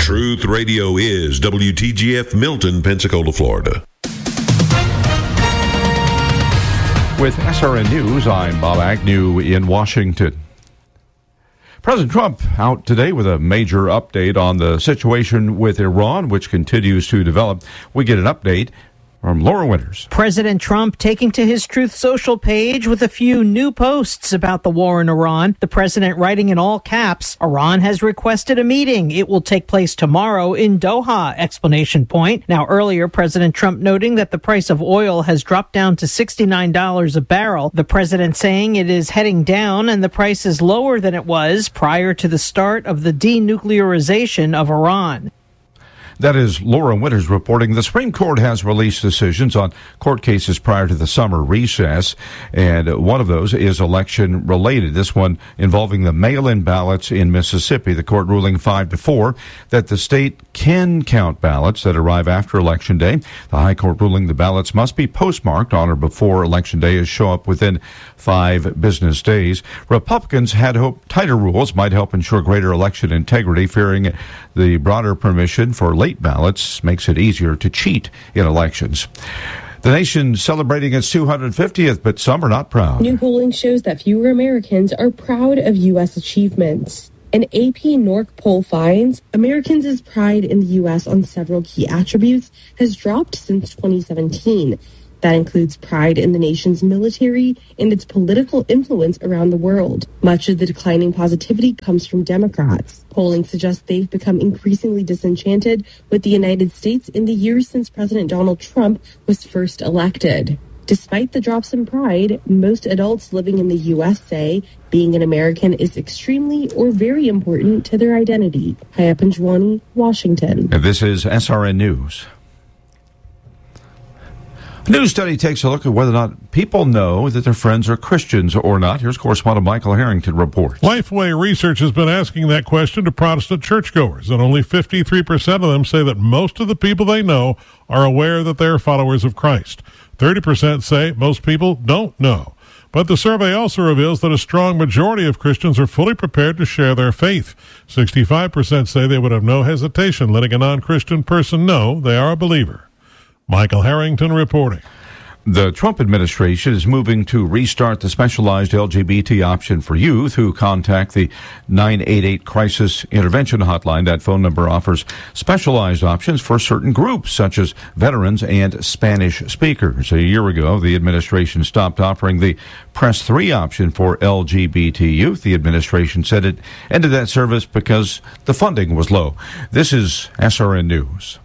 Truth Radio is WTGF Milton, Pensacola, Florida. With SRN News, I'm Bob Agnew in Washington. President Trump out today with a major update on the situation with Iran, which continues to develop. We get an update from Laura Winters. President Trump taking to his Truth Social page with a few new posts about the war in Iran. The president writing in all caps, Iran has requested a meeting. It will take place tomorrow in Doha, exclamation point. Now, earlier, President Trump noting that the price of oil has dropped down to $69 a barrel. The president saying it is heading down and the price is lower than it was prior to the start of the denuclearization of Iran. That is Laura Winters reporting. The Supreme Court has released decisions on court cases prior to the summer recess, and one of those is election related. This one involving the mail-in ballots in Mississippi. The court ruling 5-4 that the state can count ballots that arrive after Election Day. The High Court ruling the ballots must be postmarked on or before Election Day and show up within 5 business days. Republicans had hoped tighter rules might help ensure greater election integrity, fearing the broader permission for late ballots makes it easier to cheat in elections. The nation celebrating its 250th, but some are not proud. New polling shows that fewer Americans are proud of U.S. achievements. An AP NORC poll finds Americans' pride in the U.S. on several key attributes has dropped since 2017. That includes pride in the nation's military and its political influence around the world. Much of the declining positivity comes from Democrats. Polling suggests they've become increasingly disenchanted with the United States in the years since President Donald Trump was first elected. Despite the drops in pride, most adults living in the U.S. say being an American is extremely or very important to their identity. Haya Panjwani, Washington. And this is SRN News. A new study takes a look at whether or not people know that their friends are Christians or not. Here's correspondent Michael Harrington reports. Lifeway Research has been asking that question to Protestant churchgoers, and only 53% of them say that most of the people they know are aware that they are followers of Christ. 30% say most people don't know. But the survey also reveals that a strong majority of Christians are fully prepared to share their faith. 65% say they would have no hesitation letting a non-Christian person know they are a believer. Michael Harrington reporting. The Trump administration is moving to restart the specialized LGBT option for youth who contact the 988 Crisis Intervention Hotline. That phone number offers specialized options for certain groups, such as veterans and Spanish speakers. A year ago, the administration stopped offering the Press 3 option for LGBT youth. The administration said it ended that service because the funding was low. This is SRN News.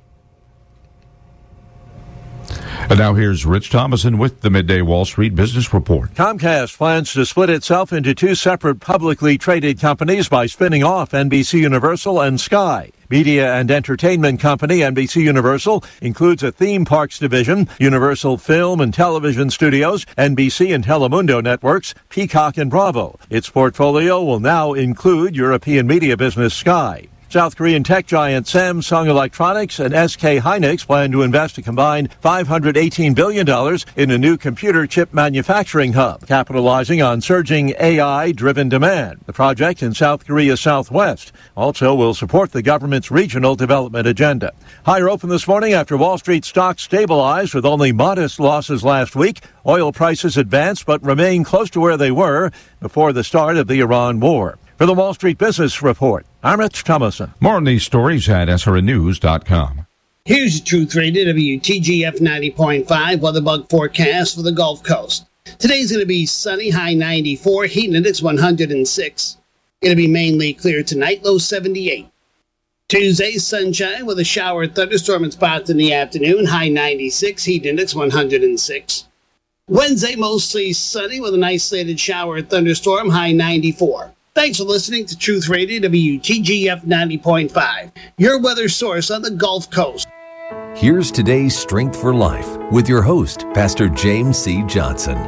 And now here's Rich Thomason with the Midday Wall Street Business Report. Comcast plans to split itself into 2 separate publicly traded companies by spinning off NBC Universal and Sky. Media and entertainment company NBC Universal includes a theme parks division, Universal Film and Television Studios, NBC and Telemundo networks, Peacock and Bravo. Its portfolio will now include European media business Sky. South Korean tech giant Samsung Electronics and SK Hynix plan to invest a combined $518 billion in a new computer chip manufacturing hub, capitalizing on surging AI-driven demand. The project in South Korea's southwest also will support the government's regional development agenda. Higher open this morning after Wall Street stocks stabilized with only modest losses last week. Oil prices advanced but remain close to where they were before the start of the Iran war. For the Wall Street Business Report, I'm Rich Thomason. More on these stories at srnnews.com. Here's your Truth Radio WTGF 90.5 weather bug forecast for the Gulf Coast. Today's going to be sunny, high 94, heat index 106. Going to be mainly clear tonight, low 78. Tuesday, sunshine with a shower and thunderstorm in spots in the afternoon, high 96, heat index 106. Wednesday, mostly sunny with an isolated shower and thunderstorm, high 94. Thanks for listening to Truth Radio WTGF 90.5, your weather source on the Gulf Coast. Here's today's Strength for Life with your host, Pastor James C. Johnson.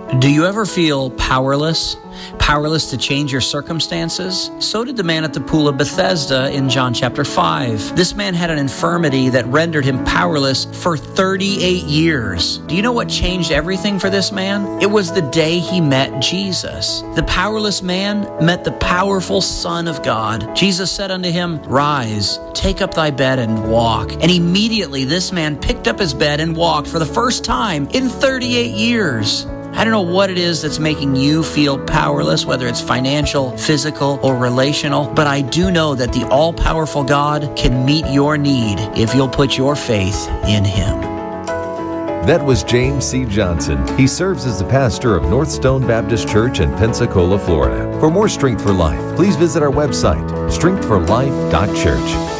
Do you ever feel powerless? Powerless to change your circumstances? So did the man at the pool of Bethesda in John chapter 5. This man had an infirmity that rendered him powerless for 38 years. Do you know what changed everything for this man? It was the day he met Jesus. The powerless man met the powerful Son of God. Jesus said unto him, "Rise, take up thy bed and walk." And immediately this man picked up his bed and walked for the first time in 38 years. I don't know what it is that's making you feel powerless, whether it's financial, physical, or relational, but I do know that the all-powerful God can meet your need if you'll put your faith in Him. That was James C. Johnson. He serves as the pastor of North Stone Baptist Church in Pensacola, Florida. For more Strength for Life, please visit our website, strengthforlife.church.